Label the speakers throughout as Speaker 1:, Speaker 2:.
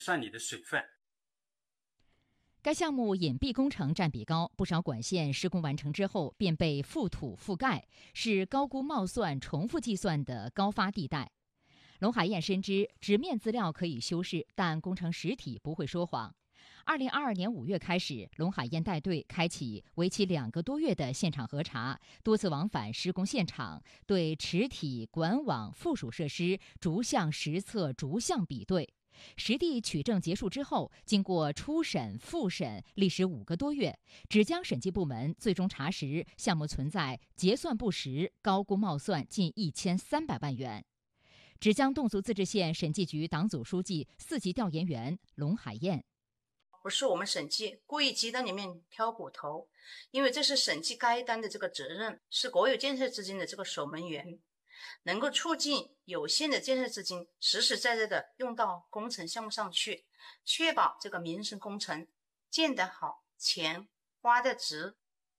Speaker 1: 算你的水分。
Speaker 2: 该项目隐蔽工程占比高，不少管线施工完成之后便被覆土覆盖，是高估冒算、重复计算的高发地带。龙海燕深知纸面资料可以修饰，但工程实体不会说谎。2022年5月开始，龙海燕带队开启为期2个多月的现场核查，多次往返施工现场，对池体、管网、附属设施逐项实测、逐项比对。实地取证结束之后，经过初审、复审，历时5个多月，芷江审计部门最终查实项目存在结算不实、高估冒算近1300万元。芷江侗族自治县审计局党组书记、4级调研员龙海燕。
Speaker 3: 不是我们审计故意鸡蛋里面挑骨头，因为这是审计该单的这个责任，是国有建设资金的这个守门员，能够促进有限的建设资金实实在在的用到工程项目上去，确保这个民生工程建得好，钱花得值。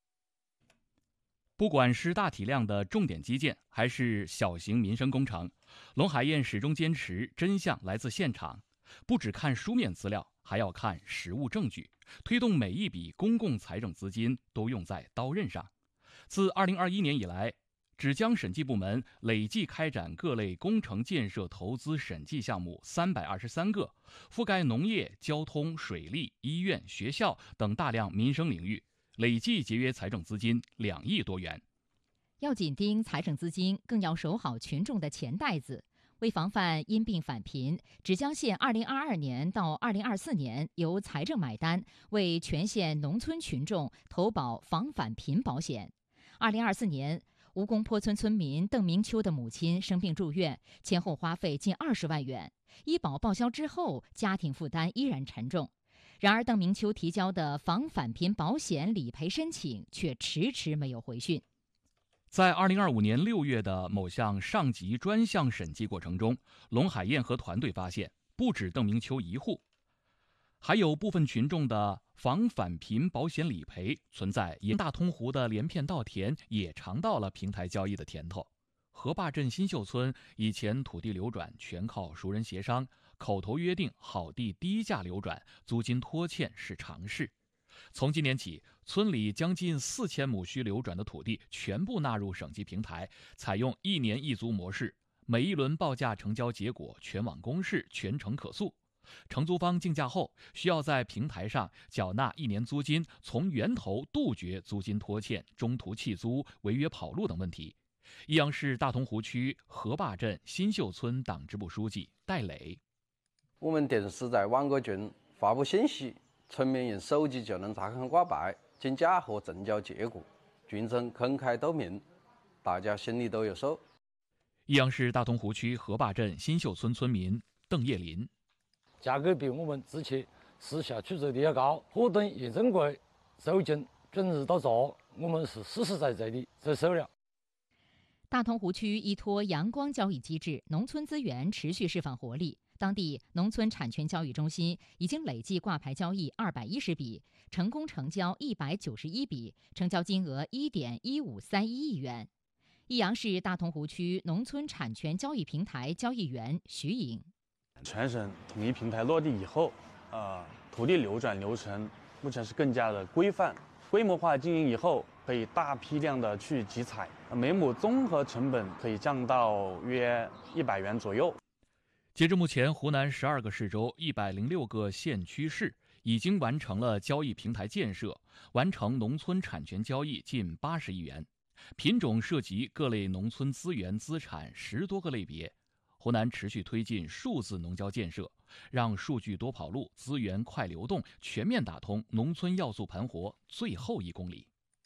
Speaker 4: 不管是大体量的重点基建，还是小型民生工程，龙海燕始终坚持真相来自现场，不只看书面资料，还要看实物证据，推动每一笔公共财政资金都用在刀刃上。自2021年以来，芷江审计部门累计开展各类工程建设投资审计项目323个，覆盖农业、交通、水利、医院、学校等大量民生领域，累计节约财政资金2亿多元。
Speaker 2: 要紧盯财政资金，更要守好群众的钱袋子。为防范因病返贫，芷江县2022年到2024年由财政买单，为全县农村群众投保防返贫保险。2024年，吴公坡村村民邓明秋的母亲生病住院，前后花费近20万元。医保报销之后，家庭负担依然沉重。然而，邓明秋提交的防返贫保险理赔申请却迟迟没有回讯。
Speaker 4: 在2025年6月的某项上级专项审计过程中，龙海燕和团队发现，不止邓明秋一户，还有部分群众的防返贫保险理赔存在大通湖的连片稻田也尝到了平台交易的甜头。河坝镇新秀村以前土地流转全靠熟人协商，口头约定好地低价流转，租金拖欠是常事。从今年起，村里将近4000亩需流转的土地全部纳入审计平台，采用1年1租模式，每一轮报价成交结果全网公示，全程可诉。承租方竞价后，需要在平台上缴纳1年租金，从源头杜绝租金拖欠、中途弃租、违约跑路等问题。益阳市大同湖区河坝镇新秀村党支部书记戴磊：
Speaker 5: 我们电视在网格郡发布信息，村民用手机就能查看挂牌、竞价和成交结果，竞争公开透明，大家心里都有数。
Speaker 4: 益阳市大同湖区河坝镇新秀村村民邓叶林：
Speaker 6: 价格比我们之前市下曲折的要高，货等验证过，收件准日到做，我们是实实在在的接收了。
Speaker 2: 大同湖区依托阳光交易机制，农村资源持续释放活力。当地农村产权交易中心已经累计挂牌交易210笔，成功成交191笔，成交金额1.1531亿元。益阳市大同湖区农村产权交易平台交易员徐颖：
Speaker 7: 全省统一平台落地以后，土地流转流程目前是更加的规范，规模化经营以后，可以大批量的去集采，每亩综合成本可以降到约100元左右。
Speaker 4: 截至目前，湖南12个市州、106个县区市已经完成了交易平台建设，完成农村产权交易近80亿元，品种涉及各类农村资源资产10多个类别。湖南持续推进数字农交建设，让数据多跑路，资源快流动，全面打通农村要素盘活最后1公里。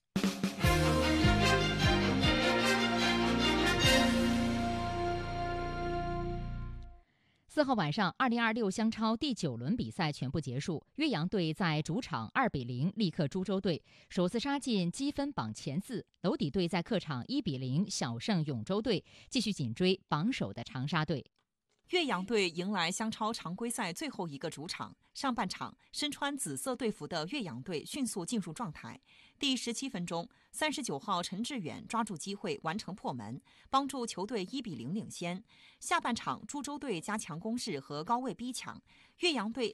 Speaker 2: 4号晚上，2026乡超第9轮比赛全部结束，岳阳队在主场2-0力克株洲队，首次杀进积分榜前4。娄底队在客场1-0小胜永州队，继续紧追榜首的长沙队。
Speaker 1: 岳阳队迎来湘超常规赛最后一个主场。上半场，身穿紫色队服的岳阳队迅速进入状态。第17分钟，39号陈志远抓住机会完成破门，帮助球队1-0领先。下半场，株洲队加强攻势和高位逼抢，岳阳队